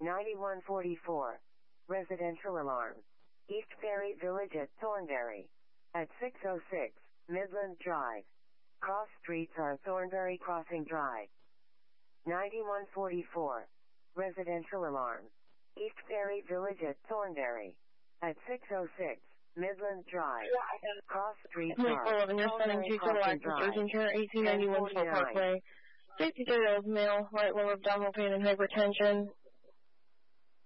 9144. Residential alarm. East Ferry Village at Thornbury. At 606 Midland Drive. Cross streets are Thornbury Crossing Drive. 9144. Residential alarm. East Ferry Village at Thornbury. At 606 Midland Drive. Cross streets are Thornbury Crossing Drive. 1891 Parkway. 63-year-old male, right lower abdominal pain and hypertension.